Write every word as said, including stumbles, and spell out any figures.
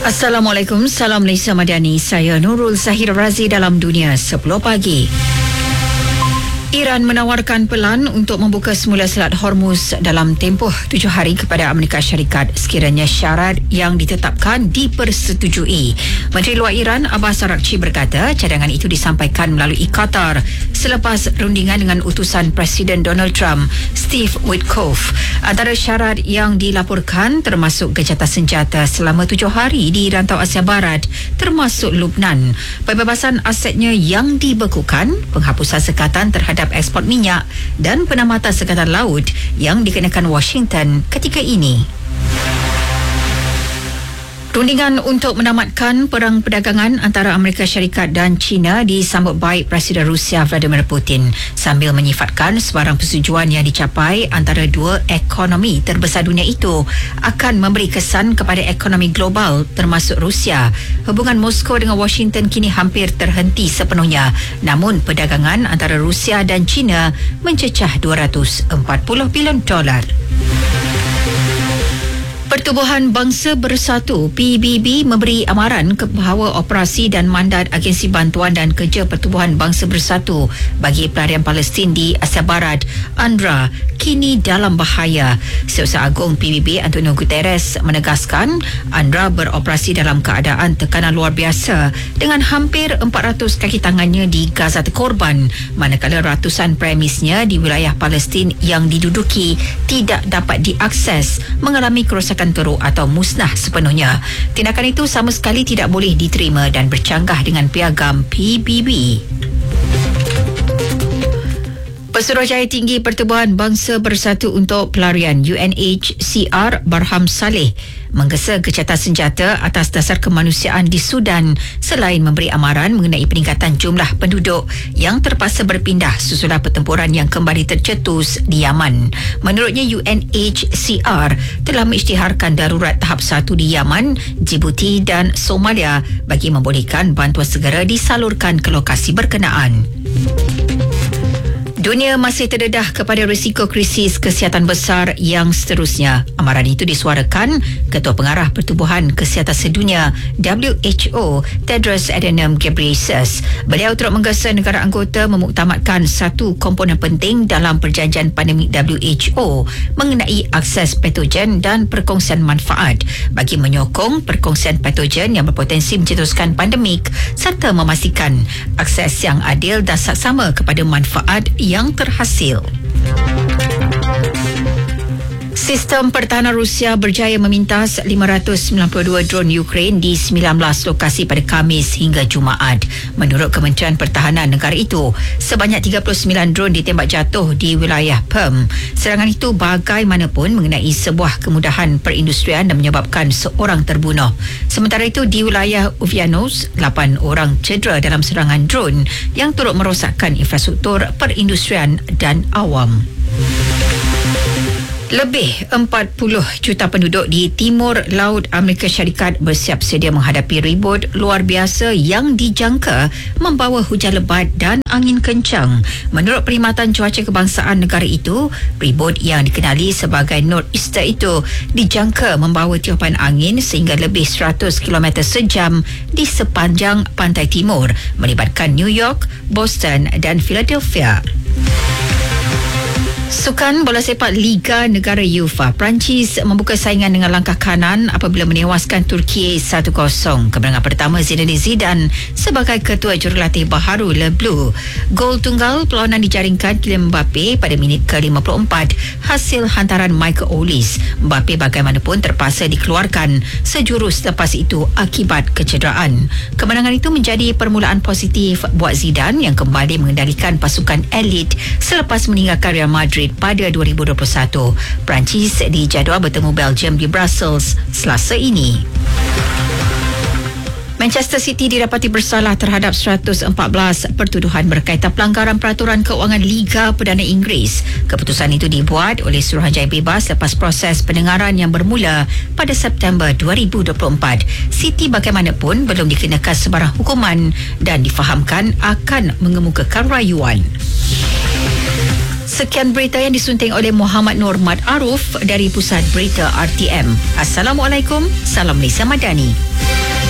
Assalamualaikum, salam Malaysia Madani. Saya Nurul Zahir Razi dalam Dunia sepuluh pagi. Iran menawarkan pelan untuk membuka semula Selat Hormuz dalam tempoh tujuh hari kepada Amerika Syarikat sekiranya syarat yang ditetapkan dipersetujui. Menteri Luar Iran Abbas Araghchi berkata cadangan itu disampaikan melalui Qatar selepas rundingan dengan utusan Presiden Donald Trump, Steve Witkoff. Antara syarat yang dilaporkan termasuk gencatan senjata selama tujuh hari di rantau Asia Barat termasuk Lubnan, pembebasan asetnya yang dibekukan, penghapusan sekatan terhadap ekspor minyak dan penamatan sekatan laut yang dikenakan Washington ketika ini. Rundingan untuk menamatkan perang perdagangan antara Amerika Syarikat dan China disambut baik Presiden Rusia Vladimir Putin sambil menyifatkan sebarang persetujuan yang dicapai antara dua ekonomi terbesar dunia itu akan memberi kesan kepada ekonomi global termasuk Rusia. Hubungan Moskow dengan Washington kini hampir terhenti sepenuhnya, namun perdagangan antara Rusia dan China mencecah dua ratus empat puluh bilion dolar. Pertubuhan Bangsa Bersatu P B B memberi amaran bahawa operasi dan mandat Agensi Bantuan dan Kerja Pertubuhan Bangsa Bersatu bagi pelarian Palestin di Asia Barat UNRWA kini dalam bahaya. Setiausaha Agung P B B Antonio Guterres menegaskan UNRWA beroperasi dalam keadaan tekanan luar biasa dengan hampir empat ratus kaki tangannya di Gaza terkorban, manakala ratusan premisnya di wilayah Palestin yang diduduki tidak dapat diakses mengalami kerosakan teruk atau musnah sepenuhnya. Tindakan itu sama sekali tidak boleh diterima dan bercanggah dengan piagam P B B. Pesuruhjaya Tinggi Pertubuhan Bangsa Bersatu untuk Pelarian U N H C R Barham Saleh menggesa gencatan senjata atas dasar kemanusiaan di Sudan selain memberi amaran mengenai peningkatan jumlah penduduk yang terpaksa berpindah susulan pertempuran yang kembali tercetus di Yaman. Menurutnya U N H C R telah mengisytiharkan darurat tahap satu di Yaman, Djibouti dan Somalia bagi membolehkan bantuan segera disalurkan ke lokasi berkenaan. Dunia masih terdedah kepada risiko krisis kesihatan besar yang seterusnya. Amaran itu disuarakan Ketua Pengarah Pertubuhan Kesihatan Sedunia W H O Tedros Adhanom Ghebreyesus. Beliau turut menggesa negara anggota memuktamadkan satu komponen penting dalam perjanjian pandemik W H O mengenai akses patogen dan perkongsian manfaat bagi menyokong perkongsian patogen yang berpotensi mencetuskan pandemik serta memastikan akses yang adil dan saksama kepada manfaat yang yang terhasil. Sistem pertahanan Rusia berjaya memintas lima ratus sembilan puluh dua drone Ukraine di sembilan belas lokasi pada Khamis hingga Jumaat. Menurut Kementerian Pertahanan negara itu, sebanyak tiga puluh sembilan drone ditembak jatuh di wilayah Perm. Serangan itu bagaimanapun mengenai sebuah kemudahan perindustrian dan menyebabkan seorang terbunuh. Sementara itu, di wilayah Uvianos, lapan orang cedera dalam serangan drone yang turut merosakkan infrastruktur perindustrian dan awam. Lebih empat puluh juta penduduk di timur laut Amerika Syarikat bersiap sedia menghadapi ribut luar biasa yang dijangka membawa hujan lebat dan angin kencang. Menurut Perkhidmatan Cuaca Kebangsaan negara itu, ribut yang dikenali sebagai Nor'easter itu dijangka membawa tiupan angin sehingga lebih seratus kilometer sejam di sepanjang pantai timur, melibatkan New York, Boston dan Philadelphia. Sukan bola sepak Liga Negara UEFA, Perancis membuka saingan dengan langkah kanan apabila menewaskan Turki satu kosong. Kemenangan pertama Zinedine Zidane sebagai ketua jurulatih baharu Le Bleu. Gol tunggal perlawanan dijaringkan Kylian Mbappe pada minit ke lima puluh empat hasil hantaran Michael Olise. Mbappe bagaimanapun terpaksa dikeluarkan sejurus lepas itu akibat kecederaan. Kemenangan itu menjadi permulaan positif buat Zidane yang kembali mengendalikan pasukan elit selepas meninggalkan Real Madrid pada dua ribu dua puluh satu. Perancis dijadual bertemu Belgium di Brussels Selasa ini. Manchester City didapati bersalah terhadap seratus empat belas pertuduhan berkaitan pelanggaran peraturan keuangan Liga Perdana Inggeris. Keputusan itu dibuat oleh Suruhanjaya Bebas lepas proses pendengaran yang bermula pada September dua ribu dua puluh empat. City bagaimanapun belum dikenakan sebarang hukuman dan difahamkan akan mengemukakan rayuan. Sekian berita yang disunting oleh Muhammad Nur Mat Aruf dari Pusat Berita R T M. Assalamualaikum, salam Malaysia Madani.